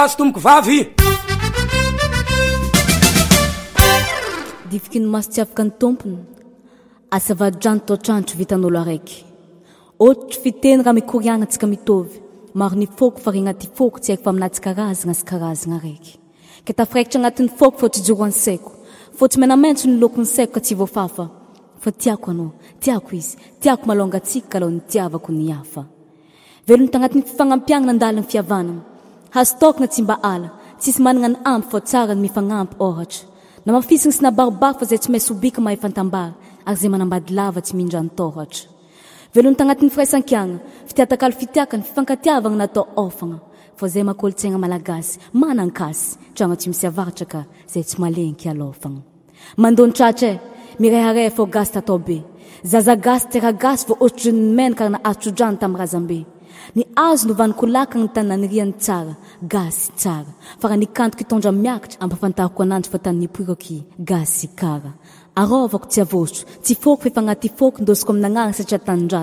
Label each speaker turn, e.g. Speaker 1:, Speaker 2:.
Speaker 1: Tomboky vavy
Speaker 2: difiky ny maso tsy afaka ny tompony asa vadrano toatrandro vitan'olo araiky ohatry fiteny raha mikoriagna antsika mitovy maro ny foko fa regnaty foko tsy haiko fa aminaty karazagna sy karazagna araiky ka tafiraikitra agnatin'ny foko fa tsy joro ansaiko fa tsy menamaintso ny lokony saiko ka tsy voafafa fa tiako anao tiako izy tiako malongatsika kalao ny tiavako ny hafa velony tagnatin'ny fifagnampiagna nandaliny fiavanana hazo tokona tsy mba ala tsisy managna ny ampy fa tsara ny mifagnampy ohatra na mafisigny sy nabarobaro fa zay tsy mahay sobika mahay fantambara ary zay manambady lava tsy mindra ny tohatra velony tagnatin'ny firaisan-kiagna fitiatakalo fitiakany fifankatiavagna natao ofagna fa zay makolotsaigna malagasy manankasy tragno tsy misy avaratra ka zay tsy malenky alofagna mandony tratra mirehareha fô gasy tatao be zaza gasy tera gasy fô ohatry ny menaka na atrodrany tamin'ny razambe ny azo novaniko lakagna ny tanany riany tsara gasy tsara fa raha nikantoky itondra miakatra ampafantariko ananjy fa tany nipoiraky gasy kara arovako tsy avosotro tsy foko fa efa agnaty foko ndosiko amin'agnarana satria tanindra